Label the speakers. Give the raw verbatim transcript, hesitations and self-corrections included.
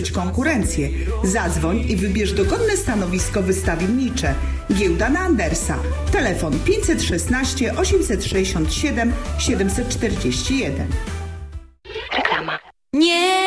Speaker 1: przezwyciężyć konkurencję. Zadzwoń i wybierz dogodne stanowisko wystawiennicze. Giełda na Andersa. Telefon pięćset szesnaście osiemset sześćdziesiąt siedem siedemset czterdzieści jeden.
Speaker 2: Reklama. Nie